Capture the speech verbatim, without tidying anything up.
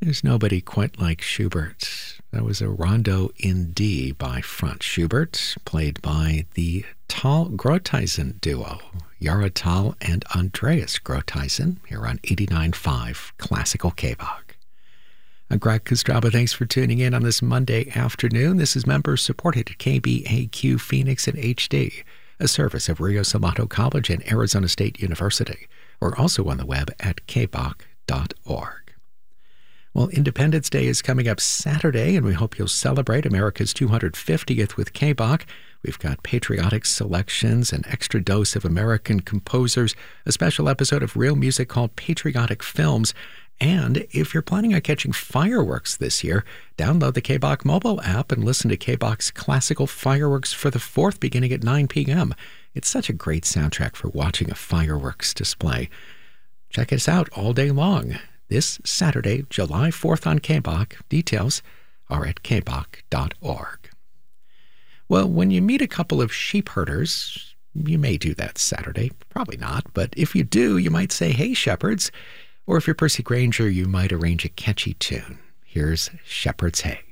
There's nobody quite like Schubert. That was a rondo in D by Franz Schubert, played by the Tal Grotheisen duo, Yara Tal and Andreas Grotheisen, here on eighty-nine point five Classical K-Bach. I'm Greg Kostraba. Thanks for tuning in on this Monday afternoon. This is member-supported K B A Q Phoenix in H D, a service of Rio Salado College and Arizona State University. We're also on the web at k bach dot org. Well, Independence Day is coming up Saturday, and we hope you'll celebrate America's two hundred fiftieth with K-Bach. We've got patriotic selections, an extra dose of American composers, a special episode of Real Music called Patriotic Films, and if you're planning on catching fireworks this year, download the K-Bach mobile app and listen to K-Bach's classical Fireworks for the fourth beginning at nine p.m. It's such a great soundtrack for watching a fireworks display. Check us out all day long. This Saturday, July fourth on K-Bach. Details are at k bach dot org. Well, when you meet a couple of sheep herders, you may do that Saturday. Probably not, but if you do, you might say, "Hey, shepherds." Or if you're Percy Granger, you might arrange a catchy tune. Here's Shepherd's Hay.